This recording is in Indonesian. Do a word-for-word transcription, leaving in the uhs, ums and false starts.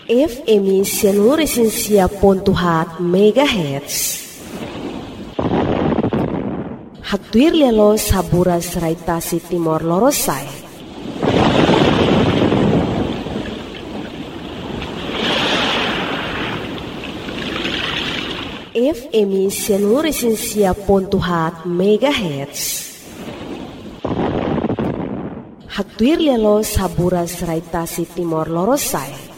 F M seluruh Resensia Pontuhat Megahertz. Haktuir lelo sabura seraitasi Timor Lorosai. F M seluruh Resensia Pontuhat Megahertz. Haktuir lelo sabura seraitasi Timor Lorosai.